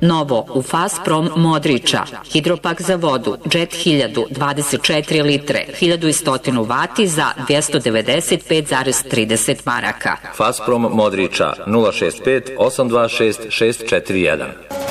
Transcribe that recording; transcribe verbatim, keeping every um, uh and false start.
Novo u Fasprom Modriča, hidropak za vodu, Jet hiljadu, dvadeset četiri litre, hiljadu sto vati za dvjesto devedeset pet zarez trideset maraka. Fasprom Modriča nula šest pet osam dva šest šest četiri jedan.